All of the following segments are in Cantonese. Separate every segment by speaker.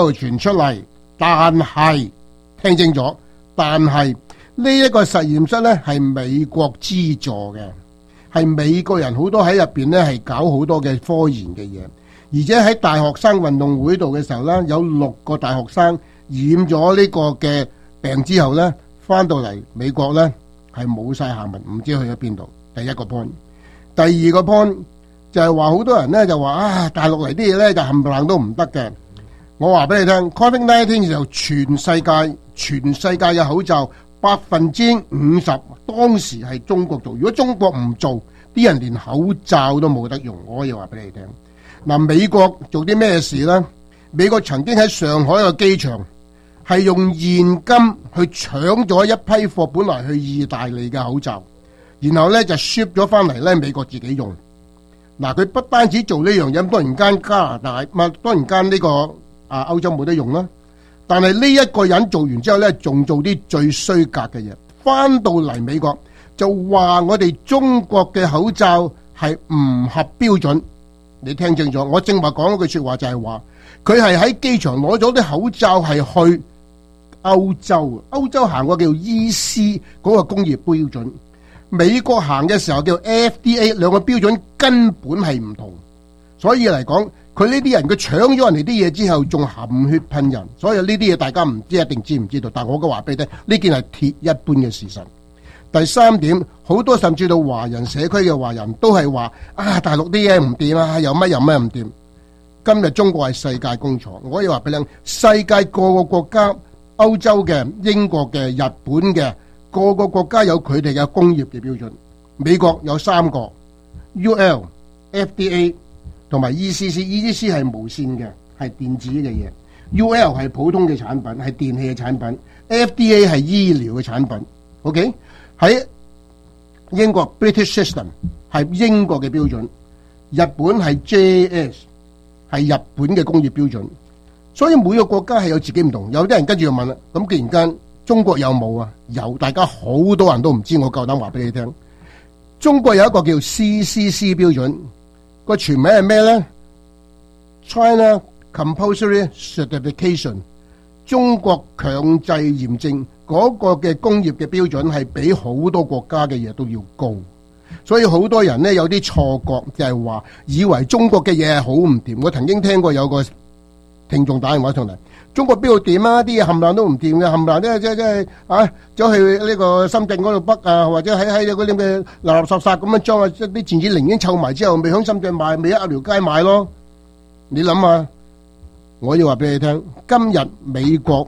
Speaker 1: 傳出嚟，但係聽清楚，但係呢一個實驗室呢係美國資助嘅，係美國人好多喺入邊呢係搞好多嘅科研嘅嘢，而且喺大學生運動會度嘅時候呢，有6個大學生染咗呢個嘅病之後呢，翻到嚟美國呢係冇晒下文，唔知去咗邊度。第一個 point， 第二個 point 就係話好多人呢就話大陸嚟啲嘢呢就冚唪唥都唔得嘅。我話俾你聽 ，COVID-19 就全世界嘅口罩50%當時係中國做，如果中國唔做，啲人連口罩都冇得用。我可以話俾你聽。嗱，美國做啲咩事呢？美國曾經喺上海個機場係用現金去搶咗一批貨，本來去意大利嘅口罩，然後呢就 ship 咗翻嚟呢美國自己用。嗱，佢不單止做呢樣嘢，當然間加拿大，當然間呢個歐洲冇得用啦。但係呢一個人做完之後呢，仲做啲最衰格嘅嘢，翻到嚟美國就話我哋中國嘅口罩係唔合標準。你聽清楚，我正話講嗰句說話就係話，佢係喺機場攞咗啲口罩係去歐洲行過叫 EC 嗰個工業標準，美國行嘅時候叫 FDA， 兩個標準根本係唔同。所以嚟講，佢呢啲人佢搶咗人哋啲嘢之後，仲含血噴人。所以呢啲嘢大家唔知一定知唔知道，但我嘅話俾你聽，呢件係鐵一般嘅事實。第三點，好多甚至到華人社區嘅華人都係話大陸啲嘢唔掂啊，有乜唔掂。今日中國係世界工廠，我可以話俾你聽，世界各個國家，歐洲嘅、英國嘅、日本嘅，各個國家有佢哋嘅工業嘅標準。美國有3個 UL、FDA 同埋 ECC 係無線嘅，係電子嘅嘢。UL 係普通嘅產品，係電器嘅產品。FDA 係醫療嘅產品。OK， 喺英國 British System 係英國嘅標準，日本係 JAS 係日本嘅工業標準。所以每個國家係有自己唔同。有啲人跟住就問啦，咁既然間中國有冇啊？有，大家好多人都唔知，我夠膽話俾你聽。中國有一個叫 CCC 標準，個全名係咩呢？ China Compulsory Certification， 中國強制驗證嗰個嘅工業嘅標準係比好多國家嘅嘢都要高。所以好多人呢，有啲錯覺，就係話以為中國嘅嘢係好唔掂。我曾經聽過有個聽眾打電話上嚟，中國邊度掂啊？啲嘢冚唪唥都唔掂嘅，冚唪唥即係走去呢個深圳嗰度北啊，或者喺嗰啲嘅垃垃圾圾咁樣將啲電子零件湊埋之後，未響深圳賣，未喺一條街賣咯。你諗下，我要話俾你聽，今日美國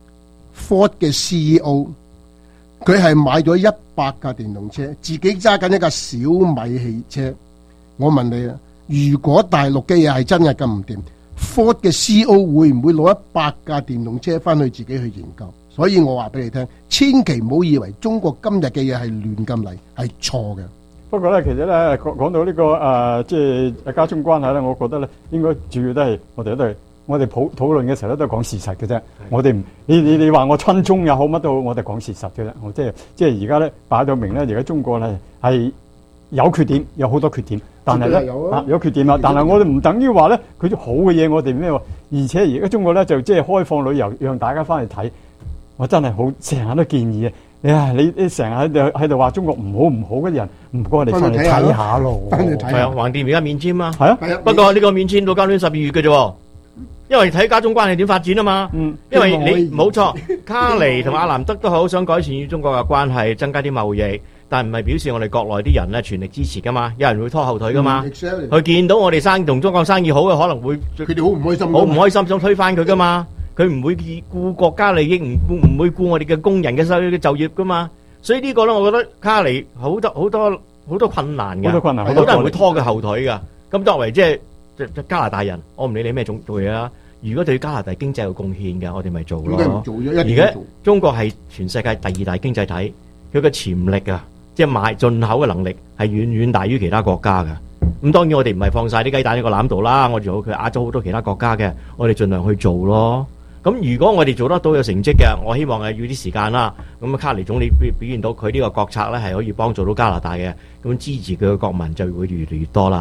Speaker 1: Ford 嘅 CEO， 佢係買咗100架電動車，自己揸緊一架小米汽車。我問你啊，如果大陸嘅嘢係真係咁唔掂，Ford 嘅 CEO 會唔會攞100架電動車翻去自己去研究？所以我話俾你聽，千祈唔好以為中國今日嘅嘢係亂咁嚟，係錯嘅。
Speaker 2: 不過咧，其實咧講到呢個即係家中關係咧，我覺得咧應該主要都係我哋討論嘅時候咧都係講事實嘅啫。我哋唔你話我親中又好乜都好，我哋講事實嘅啫。我即係而家咧擺到明咧，而家中國咧係有缺點，有好多缺點，但係咧有缺點啦。但係我哋唔等於話咧佢啲好嘅嘢我哋咩喎？而且而家中國咧就即係開放旅遊，讓大家翻去睇。我真係好成日都建議啊！你成日喺度話中國唔好嘅人，唔該你翻嚟睇下咯。
Speaker 3: 係啊，橫掂而家免簽嘛。
Speaker 2: 係啊，
Speaker 3: 不過呢個免簽到今年12月嘅啫，因為睇家中關係點發展啊嘛。因為你冇錯，卡尼同阿南德都好想改善與中國嘅關係，增加啲貿易，但唔係表示我哋國內啲人咧全力支持噶嘛，有人會拖後腿噶嘛。佢見到我哋同中國生意好嘅，可能會
Speaker 1: 佢哋好唔開心，
Speaker 3: 好唔開心，想推翻佢噶嘛。佢唔會顧國家利益，唔會顧我哋嘅工人嘅就業噶嘛，所以呢個咧，我覺得卡尼好多困難嘅，好多人會拖佢後腿噶。咁作為即係加拿大人，我唔理你咩種做嘢啦。如果對加拿大經濟有貢獻嘅，我哋咪做咯。而家中國係全世界第2大經濟體，佢嘅潛力啊，即係買進口嘅能力係遠遠大於其他國家嘅。咁當然我哋唔係放晒啲雞蛋喺個籃度啦，我哋仲有佢亞洲好多其他國家嘅，我哋盡量去做咯。咁如果我哋做得到有成績嘅，我希望係要啲時間啦。咁卡尼總理表現到佢呢個國策咧係可以幫助到加拿大嘅，咁支持佢嘅國民就會越嚟越多啦。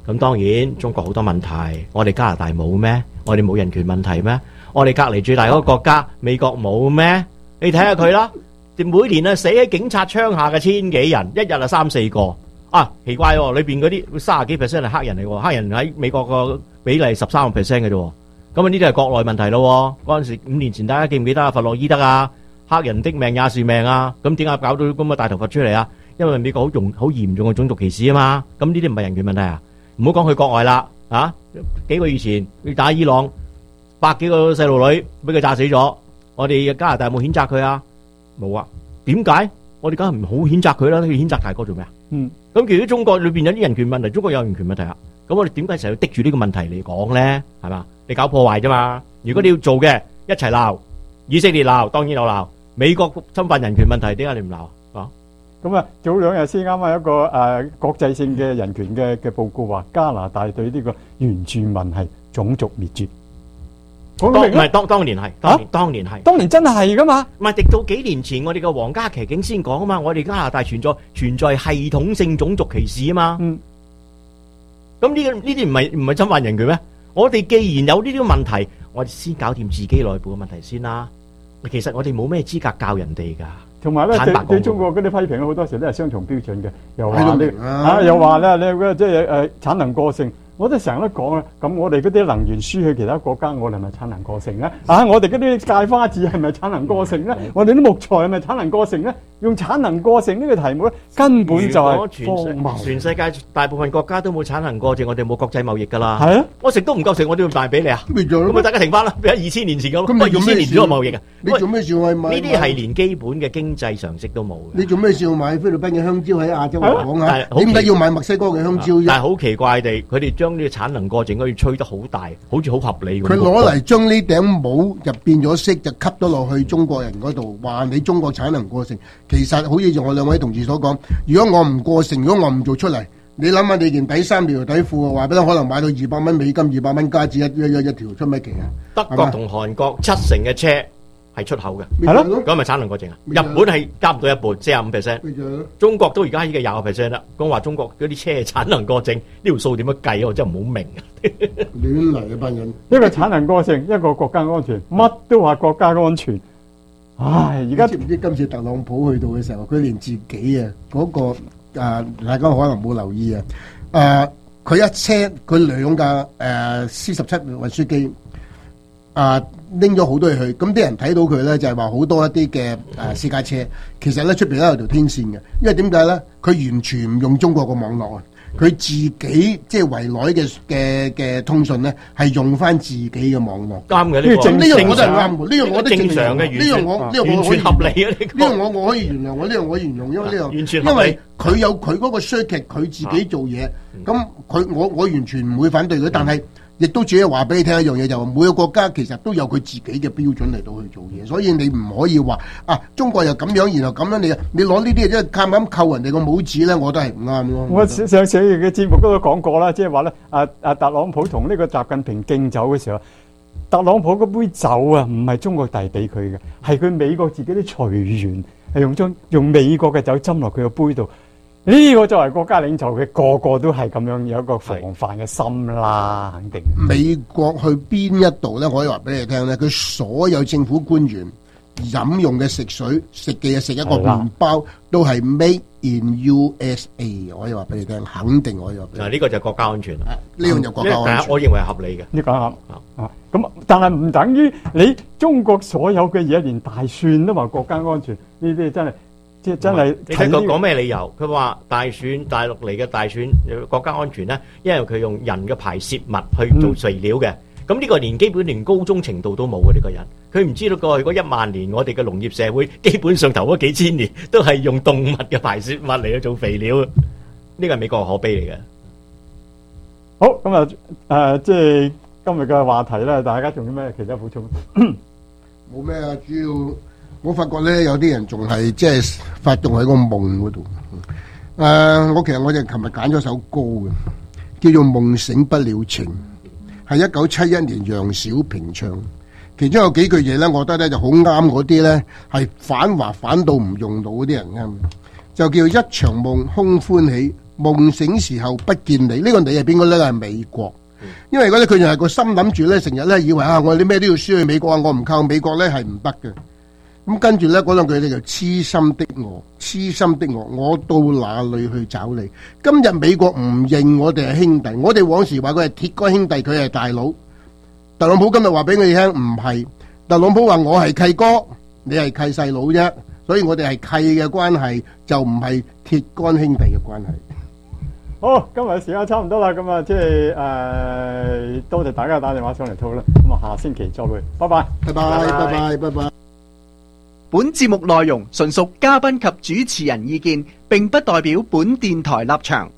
Speaker 3: 咁當然中國好多問題，我哋加拿大冇咩？我哋冇人權問題咩？我哋隔離最大嗰個國家美國冇咩？你睇下佢啦，每年死喺警察槍下嘅千幾人，一日啊3-4個。啊，奇怪喎，裏邊嗰啲30幾% 係黑人嚟喎，黑人喺美國個比例13%嘅啫喎。咁啊呢啲係國內問題咯。嗰陣時5年前大家記唔記得啊？弗洛伊德啊，黑人的命也是命啊。咁點解搞到咁嘅大頭佛出嚟啊？因為美國好嚴重嘅種族歧視啊嘛。咁呢啲唔係人權問題啊？唔好講去國外啦，啊幾個月前去打伊朗，100幾個細路女俾佢炸死咗，我哋加拿大有冇譴責佢啊？冇啊。點解？我哋梗係唔好譴責佢啦，去譴責大哥做咩啊？咁其實中國裏邊有啲人權問題，中國有人權問題啊。咁我哋點解成日要滴住呢個問題嚟講咧？係嘛？你搞破壞啫嘛。如果你要做嘅，一齊鬧，以色列鬧，當然有鬧。美國侵犯人權問題，點解你唔鬧啊？
Speaker 2: 咁啊，早2日先啱啱有一個國際性嘅人權嘅報告話，加拿大對呢個原住民係種族滅絕。
Speaker 3: 唔係當年係，當年係，
Speaker 2: 當年真係噶嘛？
Speaker 3: 唔係，直到幾年前我哋嘅皇家騎警先講啊嘛，我哋加拿大存在系統性種族歧視啊嘛。咁呢啲唔係侵犯人權咩？我哋既然有呢啲問題，我哋先搞掂自己內部嘅問題先啦。其實我哋冇咩資格教人哋噶。
Speaker 2: 同埋咧，對中國嗰啲批評好多時都係雙重標準嘅，又話你又話咧，你即係產能過剩。我都成日都講啊，咁我哋嗰啲能源輸去其他國家，我哋係咪產能過剩咧？我哋嗰啲芥花籽係咪產能過剩咧？我哋啲木材係咪產能過剩咧？用產能過剩呢個題目咧，根本就係荒謬。
Speaker 3: 全世界大部分國家都冇產能過剩，我哋冇國際貿易噶啦。
Speaker 2: 係啊，
Speaker 3: 我食都唔夠食，我都要賣俾你啊！咁咪大家停翻啦，俾咗2000年前咁。
Speaker 1: 咁你做咩
Speaker 3: 2000年前都有貿易啊？
Speaker 1: 你做咩事我買？
Speaker 3: 呢啲係連基本嘅經濟常識都冇嘅。
Speaker 1: 你做咩事我買菲律賓嘅香蕉喺亞洲嚟講啊？點解要買墨西哥嘅香蕉啫？
Speaker 3: 但係好奇怪地，佢哋將呢個產能過剩可以吹得好大，好似好合理咁。
Speaker 1: 佢攞嚟將呢頂帽就變咗色，就吸咗落去中國人嗰度，話你中國產能過剩。其實好似我兩位同事所講，如果我唔過剩，如果我唔做出嚟，你諗下你件底衫條底褲，話俾你可能買到200蚊美金，200蚊加紙一條出咩奇啊？
Speaker 3: 德國同韓國70%嘅車係出口嘅，
Speaker 2: 係咯，
Speaker 3: 咁咪產能過剩啊？日本係加唔到一半，45%。中國都而家已經20%啦。講話中國嗰啲車產能過剩，呢條數點樣計我真係唔好明啊！
Speaker 1: 亂嚟嘅班人，
Speaker 2: 一個產能過剩，一個國家安全，乜都話國家安全。唉，而家
Speaker 1: 知唔知今次特朗普去到嘅時候，佢連自己啊嗰個大家可能冇留意啊，佢佢2架C-17運輸機拎咗好多嘢去，咁啲人睇到佢咧就係話好多一啲嘅私家車，其實咧出邊都有條天線嘅，因為點解咧？佢完全唔用中國個網絡啊！佢自己即係圍內嘅通訊咧，係用翻自己嘅網絡。
Speaker 3: 啱嘅，呢
Speaker 1: 樣我都係啱嘅，呢樣我都
Speaker 3: 正常嘅，呢樣完全合理啊！呢
Speaker 1: 樣我可以原諒，呢樣我可以原諒，因為呢樣
Speaker 3: 完全合理，
Speaker 1: 因為佢有佢嗰個 circuit，佢自己做嘢，咁我完全唔會反對佢，但係亦都主要話俾你聽一樣嘢，就係每個國家其實都有佢自己嘅標準嚟到去做嘢，所以你唔可以話中國又咁樣，然後咁樣你攞呢啲嘢即係咁扣人哋個帽子咧，我都係唔啱咯。
Speaker 2: 我上次嘅節目都講過啦，即係話咧，特朗普同呢個習近平敬酒嘅時候，特朗普嗰杯酒啊，唔係中國遞俾佢嘅，係佢美國自己啲隨員係用美國嘅酒斟落佢個杯度。呢個作為國家領袖嘅個個都係咁樣有一個防範嘅心啦，肯定。
Speaker 1: 美國去邊一度咧？我可以話俾你聽咧，佢所有政府官員飲用嘅食水、食嘅嘢、食一個麵包都係 made in USA。我可以話俾你聽，肯定可以話俾你聽。
Speaker 3: 嗱，呢個就係國家安全啦。
Speaker 1: 呢樣就國家安全。
Speaker 3: 我認為係合理嘅。
Speaker 2: 呢個啱咁，但係唔等於你中國所有嘅嘢，連大選都話國家安全，呢啲真係。真係
Speaker 3: 你睇佢講咩理由？佢話大陸嚟嘅大選國家安全咧，因為佢用人嘅排泄物去做肥料嘅。咁呢個基本連高中程度都冇嘅呢個人，佢唔知道過去嗰10000年我哋嘅農業社會基本上頭嗰幾千年都係用動物嘅排泄物嚟去做肥料。呢個係美國可悲嚟嘅。
Speaker 2: 好，咁即係今日嘅話題咧，大家仲有咩其他補充？
Speaker 1: 冇咩啊，主要。我發覺咧，有啲人仲係即係發動喺個夢嗰度。我其實我就琴日揀咗首歌嘅，叫做《夢醒不了情》，係1971年楊小萍唱。其中有幾句嘢咧，我覺得咧就好啱嗰啲咧係反華反到唔用到嗰啲人啱。就叫一場夢空歡喜， 夢醒時候不見你，呢個你係邊個咧？係美國。因為嗰啲佢就係個心諗住咧，成日咧以為啊，我哋咩都要輸去美國啊，我唔靠美國咧係唔得嘅。咁跟住咧嗰兩句咧就痴心的我，痴心的我，我到哪裏去找你？今日美國唔認我哋係兄弟，我哋往時話佢係鐵桿兄弟，佢係大佬。特朗普今日話俾我哋聽唔係，特朗普話我係契哥，你係契細佬啫，所以我哋係契嘅關係，就唔係鐵桿兄弟嘅關係。
Speaker 2: 好，今日時間差唔多啦，咁啊，即係多謝大家打電話上嚟討論，咁啊，下星期再會，拜拜，
Speaker 1: 拜拜，拜拜，拜拜。
Speaker 4: 本節目內容純屬嘉賓及主持人意見，並不代表本電台立場。